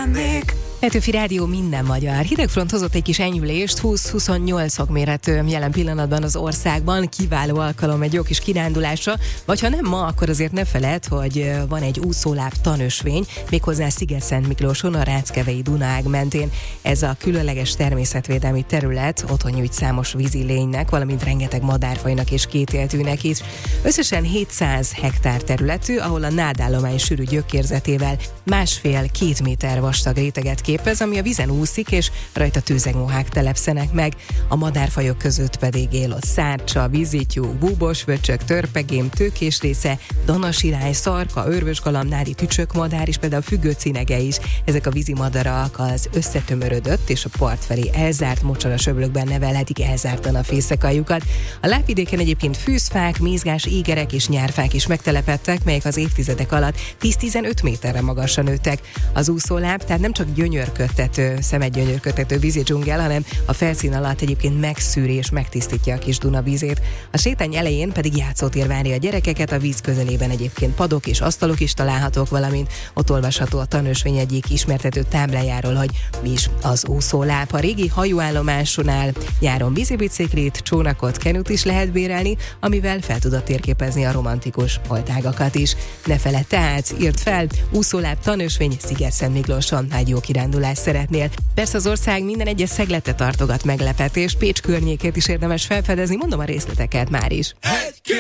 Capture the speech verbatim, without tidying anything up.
lennék. Petőfi Rádió, minden magyar. Hidegfront hozott egy kis enyhülést, húsz-huszonnyolc fokméretű jelen pillanatban az országban. Kiváló alkalom egy jó kis kirándulásra, vagy ha nem ma, akkor azért ne feledd, hogy van egy úszóláb tanösvény, méghozzá Sziget-Szentmiklóson, a Ráckevei Dunaág mentén. Ez a különleges természetvédelmi terület otthon nyújt számos vízi lénynek, valamint rengeteg madárfajnak és kétéltűnek is. Összesen hétszáz hektár területű, ahol a nádállomány sűrű gyökérzetével másfél-két méter vastag réteget képez, ami a vízen úszik, és rajta tőzegmohák telepszenek meg. A madárfajok között pedig él ott szárcsa, vízityú, búbos vöcsök, törpegém, tőkésrésze, danasirály, szarka, örvösgalamb, nádi tücsökmadár és például függőcinege is. Ezek a vízi madarak az összetömörödött és a part felé elzárt mocsaras-öblökben nevelhetik elzártan a fészekajukat. A lábvidéken egyébként fűzfák, mézgás, égerek és nyárfák is megtelepedtek, melyek az évtizedek alatt tíz-tizenöt méterre magasra nőttek. Az úszóláb tehát nem csak gyönyörködtető, szemedgyönyörködtető vízi dzsungel, hanem a felszín alatt egyébként megszűri és megtisztítja a kis Duna vízét. A sétány elején pedig játszótér várja a gyerekeket, a víz közelében egyébként padok és asztalok is találhatók, valamint ott olvasható a tanösvény egyik ismertető táblájáról, hogy mi is az úszóláb. A régi hajóállomásonál nyáron vízibiciklit, csónakot, kenut is lehet bérelni, amivel fel tudod térképezni a romantikus holtágakat is. Ne feledd tehát, írd fel, úszóláb tanösvény Sziget-Szentmiklóson, ha egy jó kirándulást szeretnél. Persze az ország minden egyes szeglete tartogat meglepetés, Pécs környékét is érdemes felfedezni, mondom a részleteket már is. Egy,